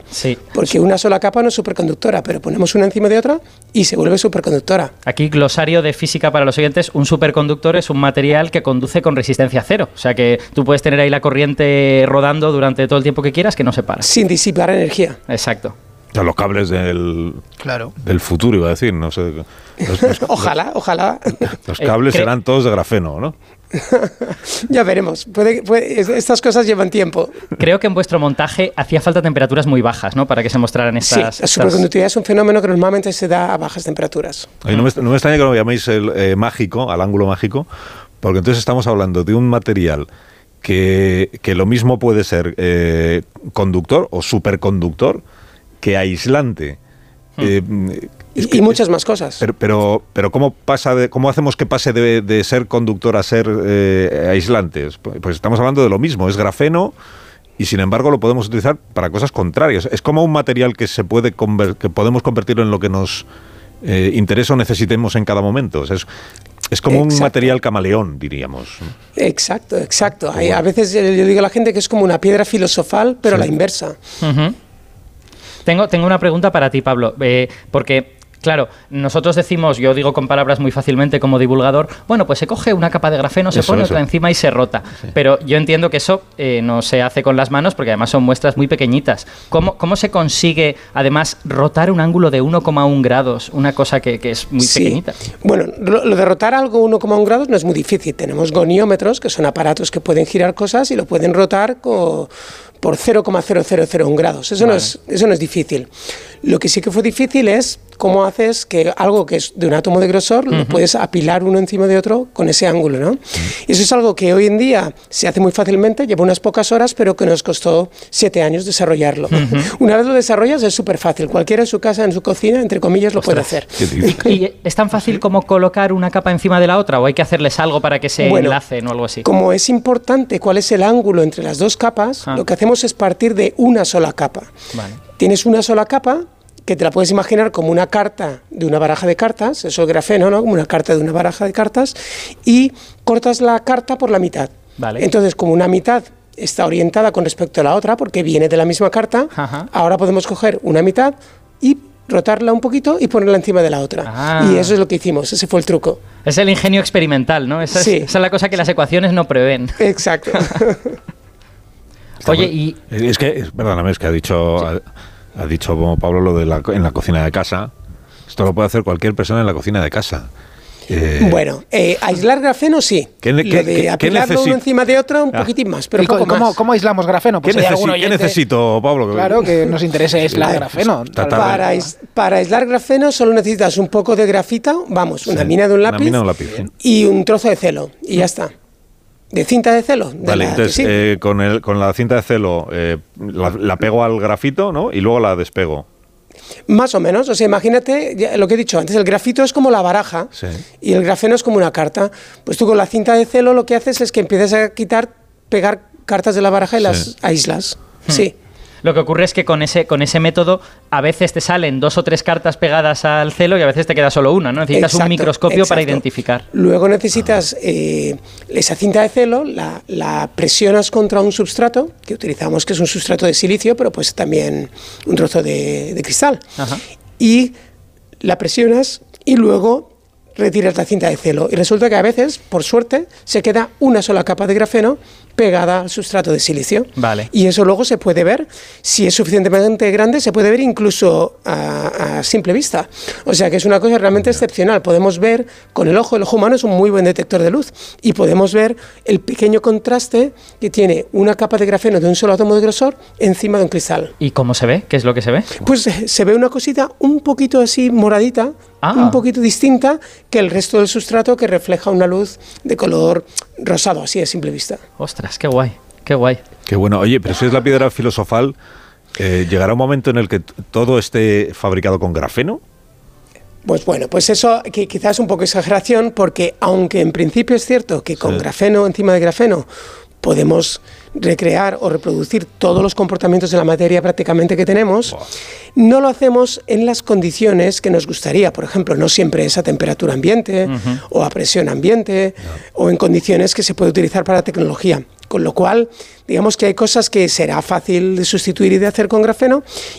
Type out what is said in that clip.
Sí. Porque una sola capa no es superconductora, pero ponemos una encima de otra y se vuelve superconductora. Aquí, glosario de física para los oyentes, un superconductor es un material que conduce con resistencia cero. O sea que tú puedes tener ahí la corriente rodando durante todo el tiempo que quieras, que no se para. Sin disipar energía. Exacto. O sea, los cables del futuro, iba a decir, no sé. Ojalá. Los cables serán todos de grafeno, ¿no? Ya veremos. Estas cosas llevan tiempo. Creo que en vuestro montaje hacía falta temperaturas muy bajas, ¿no? Para que se mostraran estas... Sí, la superconductividad es un fenómeno que normalmente se da a bajas temperaturas. Oye, no me extraña que lo llaméis mágico, al ángulo mágico, porque entonces estamos hablando de un material que lo mismo puede ser conductor o superconductor que aislante. Y muchas más cosas. Pero ¿cómo hacemos que pase de ser conductor a ser aislante? Pues estamos hablando de lo mismo, es grafeno y sin embargo lo podemos utilizar para cosas contrarias. Es como un material que que podemos convertirlo en lo que nos interesa o necesitemos en cada momento. O sea, es como un material camaleón, diríamos. Exacto. A veces yo digo a la gente que es como una piedra filosofal, pero a la inversa. Uh-huh. Tengo una pregunta para ti, Pablo, porque, claro, nosotros decimos, yo digo con palabras muy fácilmente como divulgador, bueno, pues se coge una capa de grafeno, se pone otra encima y se rota. Sí. Pero yo entiendo que eso no se hace con las manos porque además son muestras muy pequeñitas. ¿Cómo se consigue, además, rotar un ángulo de 1,1 grados, una cosa que es muy pequeñita? Bueno, lo de rotar algo 1,1 grados no es muy difícil. Tenemos goniómetros, que son aparatos que pueden girar cosas y lo pueden rotar por 0,0001 grados. Eso no es difícil. Lo que sí que fue difícil es cómo haces que algo que es de un átomo de grosor lo puedes apilar uno encima de otro con ese ángulo, ¿no? Y eso es algo que hoy en día se hace muy fácilmente, lleva unas pocas horas, pero que nos costó 7 años desarrollarlo. Una vez lo desarrollas es súper fácil. Cualquiera en su casa, en su cocina, entre comillas, lo puede hacer. ¿Y es tan fácil como colocar una capa encima de la otra o hay que hacerles algo para que se enlacen o algo así? Como es importante cuál es el ángulo entre las dos capas, lo que hacemos es partir de una sola capa. Vale. Tienes una sola capa que te la puedes imaginar como una carta de una baraja de cartas, eso es grafeno, ¿no? Como una carta de una baraja de cartas, y cortas la carta por la mitad. Vale. Entonces, como una mitad está orientada con respecto a la otra, porque viene de la misma carta, ahora podemos coger una mitad y rotarla un poquito y ponerla encima de la otra. Y eso es lo que hicimos, ese fue el truco. Es el ingenio experimental, ¿no? Esa es la cosa que las ecuaciones no prevén. Exacto. Oye, perdóname, es que ha dicho Pablo lo de en la cocina de casa. Esto lo puede hacer cualquier persona en la cocina de casa. Bueno, aislar grafeno sí. Lo de apilarlo uno encima de otro un poquitín más, pero poco más. ¿Cómo aislamos grafeno? Pues ¿Qué necesito, Pablo? Claro, que nos interese aislar grafeno. Para aislar grafeno solo necesitas un poco de grafita, una mina de un lápiz, y un trozo de celo, y ya está. ¿De cinta de celo? Entonces, con la cinta de celo la pego al grafito, ¿no? Y luego la despego. Más o menos, o sea, imagínate lo que he dicho antes, el grafito es como la baraja y el grafeno es como una carta. Pues tú con la cinta de celo lo que haces es que empiezas a pegar cartas de la baraja y las aíslas. Sí. Lo que ocurre es que con ese método a veces te salen 2 o 3 cartas pegadas al celo y a veces te queda solo una, ¿no? Necesitas un microscopio para identificar. Luego necesitas esa cinta de celo, la presionas contra un substrato, que utilizamos que es un sustrato de silicio, pero pues también un trozo de cristal. Y la presionas y luego retiras la cinta de celo. Y resulta que a veces, por suerte, se queda una sola capa de grafeno pegada al sustrato de silicio. Vale. Y eso luego se puede ver, si es suficientemente grande, se puede ver incluso a simple vista. O sea que es una cosa realmente excepcional. Podemos ver con el ojo humano es un muy buen detector de luz, y podemos ver el pequeño contraste que tiene una capa de grafeno de un solo átomo de grosor encima de un cristal. ¿Y cómo se ve? ¿Qué es lo que se ve? Pues se ve una cosita un poquito así moradita, un poquito distinta que el resto del sustrato, que refleja una luz de color rosado, así a simple vista. Ostras, qué guay, qué guay. Qué bueno. Oye, pero si es la piedra filosofal, ¿llegará un momento en el que todo esté fabricado con grafeno? Pues bueno, pues eso que quizás es un poco exageración, porque aunque en principio es cierto que con grafeno encima de grafeno podemos recrear o reproducir todos los comportamientos de la materia prácticamente que tenemos, no lo hacemos en las condiciones que nos gustaría. Por ejemplo, no siempre es a temperatura ambiente o a presión ambiente o en condiciones que se puede utilizar para tecnología. Con lo cual, digamos que hay cosas que será fácil de sustituir y de hacer con grafeno,